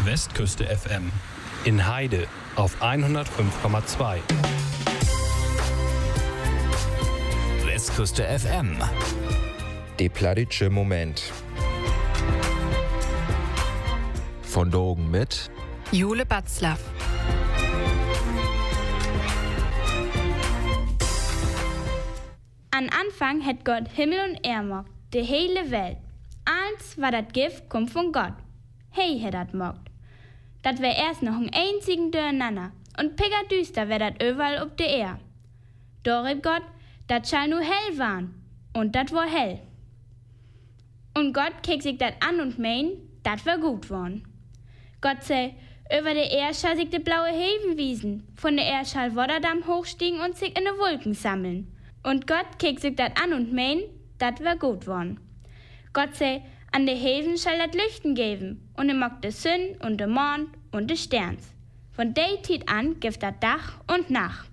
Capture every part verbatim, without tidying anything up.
Westküste F M. In Heide auf hundertfünf Komma zwei. Westküste F M. De plattitsche Moment. Von Dogen mit Jule Batzlaff. An Anfang hat Gott Himmel und Erd gemacht, die hele Welt. Eins war das Gift, kommt von Gott. Hey, hat dat gemacht. Dat wär erst noch ein einzigen Durcheinander und pickerdüster wär dat überall ob de Erd. Dorib Gott, dat schall nur hell waren und dat war hell. Und Gott kick sich dat an und mein, dat wär gut worden. Gott sei, über de Erd schall sich de blaue Heven wiesen, von de Erd schall Wodderdamm hochstiegen und sich in de Wolken sammeln. Und Gott kick sich dat an und mein, dat wär gut worden. Gott sei, an de Heven schall dat Lüchten geben, und er mag de Sonn und de Mond und de Sterns. Von de Tiet an gibt dat Dach und Nacht.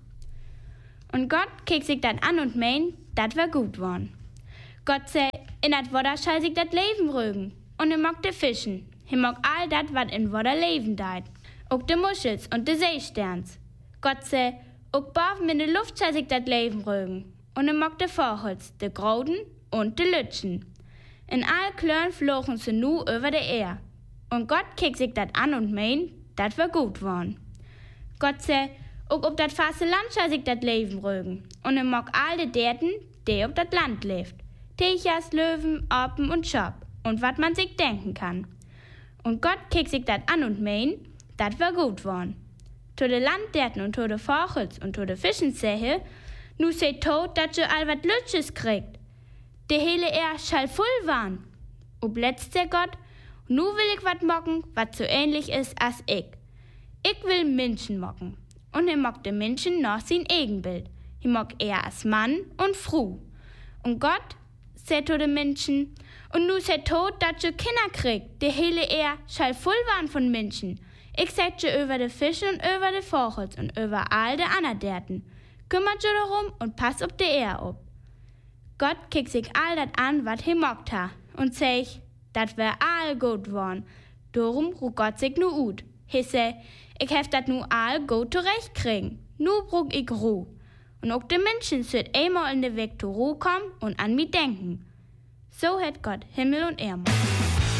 Und Gott kick sich dat an und mein, dat wär gut worden. Gott sei, in dat Wodder schall sich dat Leben rügen, und er mag de Fischen. Er mag all dat, wat in Wodder leben deit. Ook de Muschels und de Seesterns. Gott sei, ook boven in de Luft schall sich dat Leben rügen, und er mag de Vogels, de Groden und de Lütschen. In all Klören flogen sie nu über de Erd. Und Gott kick sich dat an und mein, dat wär gut worden. Gott sei, ook ob dat faste Land schall sich dat Leben rügen. Und er mag all de Derten, die ob dat Land lebt. Techas, Löwen, Apen und Schop. Und wat man sich denken kann. Und Gott kick sich dat an und mein, dat wär gut worden. To de Landderten und to de Vogels und to de Fischen sähe, nu sei tot, dat je all wat Lütsches kriegt. De hele Erd schall voll waren. Ob letzt der Gott, nu will ich wat mocken, wat so ähnlich is as ich. Ich will Menschen mocken. Und er mock de Menschen nach sein Egenbild. Er mock er as Mann und Fru. Und Gott sagt zu den Menschen, und nu sei tot, dat je Kinder kriegt. De hele Erd schall voll waren von Menschen. Ich sag je über de Fische und über de Vogels und über all de Anerderten. Kümmert je darum und pass ob de Erd ob. Gott kick sich all dat an, wat he mockt ha, und sag, dat wär all gut worn. Darum ruht Gott sich nu ut. He sag, ich hef dat nu all gut zurecht kriegen. Nu brug ich Ruh. Und auch de Menschen süd einmal in de Weg zur Ruh kommen und an mi denken. So hat Gott Himmel und Erd gemacht.